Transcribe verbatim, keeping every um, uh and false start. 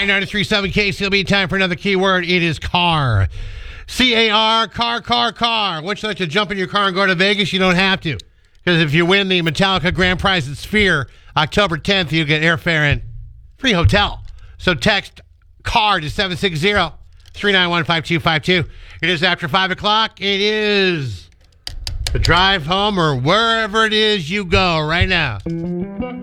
right, ninety-three point seven K C L B, time for another keyword. It is car. C A R, car, car, car. Once you like to jump in your car and go to Vegas, you don't have to. Because if you win the Metallica Grand Prize at Sphere, October tenth, you get airfare and free hotel. So text CAR to seven six zero, three nine one, five two five two. It is after five o'clock. It is the drive home or wherever it is you go right now.